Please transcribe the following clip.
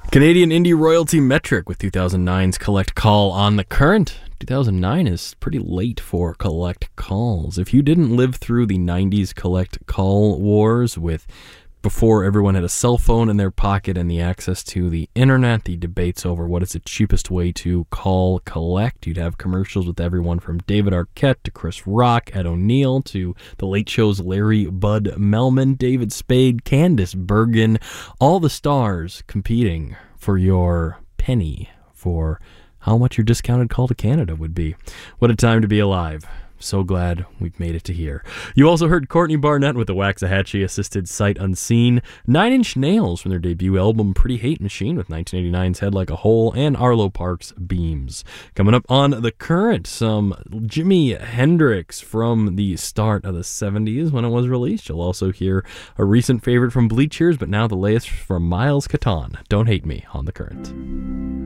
Canadian indie royalty Metric with 2009's Collect Call on the Current. 2009 is pretty late for Collect Calls. If you didn't live through the 90s Collect Call wars with before everyone had a cell phone in their pocket and the access to the internet, the debates over what is the cheapest way to call collect. You'd have commercials with everyone from David Arquette to Chris Rock, Ed O'Neill to The Late Show's Larry Bud Melman, David Spade, Candice Bergen, all the stars competing for your penny for how much your discounted call to Canada would be. What a time to be alive. So glad we've made it to here. You also heard Courtney Barnett with the Waxahachie-assisted Sight Unseen, Nine Inch Nails from their debut album Pretty Hate Machine with 1989's Head Like a Hole, and Arlo Parks' Beams. Coming up on The Current, some Jimi Hendrix from the start of the 70s when it was released. You'll also hear a recent favorite from Bleachers, but now the latest from Miles Caton. Don't Hate Me on The Current.